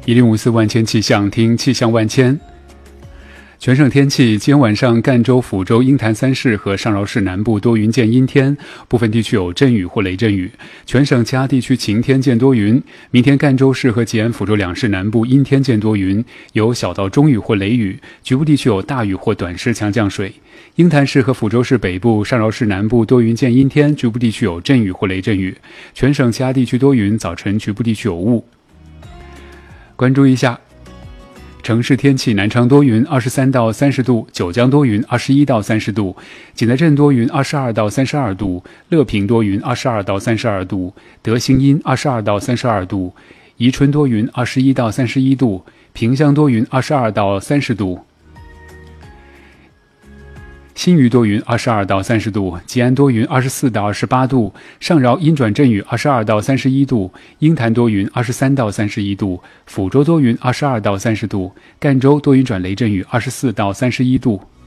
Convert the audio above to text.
1054万千气象，听气象万千。全省天气：今天晚上赣州、抚州、鹰潭三市和上饶市南部多云见阴天，部分地区有阵雨或雷阵雨。全省其他地区晴天见多云。明天赣州市和吉安、抚州两市南部阴天见多云，有小到中雨或雷雨，局部地区有大雨或短时强降水。鹰潭市和抚州市北部、上饶市南部多云见阴天，局部地区有阵雨或雷阵雨。全省其他地区多云，早晨局部地区有雾。关注一下城市天气：南昌多云，23到30度；九江多云，21到30度；景德镇多云，22到32度；乐平多云，22到32度；德兴阴22到32度；宜春多云，21到31度；萍乡多云，22到30度；新余多云22到30度；吉安多云24到28度；上饶阴转阵雨22到31度；鹰潭多云23到31度；抚州多云22到30度；赣州多云转雷阵雨24到31度。